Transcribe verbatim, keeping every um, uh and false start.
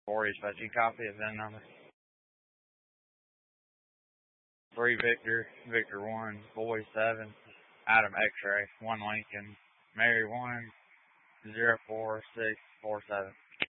Four dispatching copy of V I N number. Three Victor, Victor one, Boy seven, Adam X-ray, one Lincoln, Mary one, zero four six four seven.